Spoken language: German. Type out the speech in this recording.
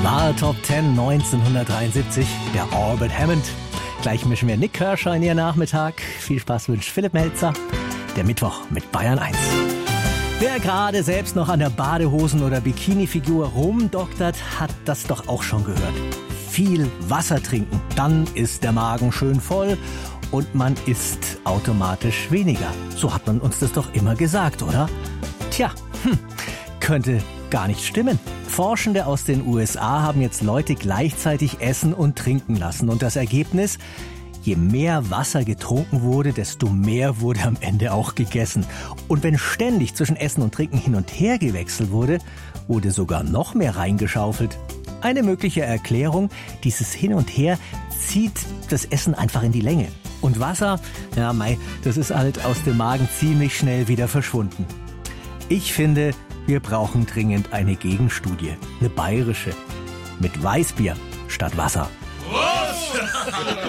War Top 10 1973, der Orbit Hammond. Gleich mischen wir Nick Kershaw in Ihren Nachmittag. Viel Spaß wünscht Philipp Melzer. Der Mittwoch mit Bayern 1. Wer gerade selbst noch an der Badehosen- oder Bikini-Figur rumdoktert, hat das doch auch schon gehört. Viel Wasser trinken, dann ist der Magen schön voll und man isst automatisch weniger. So hat man uns das doch immer gesagt, oder? Tja, könnte gar nicht stimmen. Forschende aus den USA haben jetzt Leute gleichzeitig essen und trinken lassen. Und das Ergebnis? Je mehr Wasser getrunken wurde, desto mehr wurde am Ende auch gegessen. Und wenn ständig zwischen Essen und Trinken hin und her gewechselt wurde, wurde sogar noch mehr reingeschaufelt. Eine mögliche Erklärung, dieses Hin und Her zieht das Essen einfach in die Länge. Und Wasser, das ist halt aus dem Magen ziemlich schnell wieder verschwunden. Ich finde, wir brauchen dringend eine Gegenstudie, eine bayerische, mit Weißbier statt Wasser.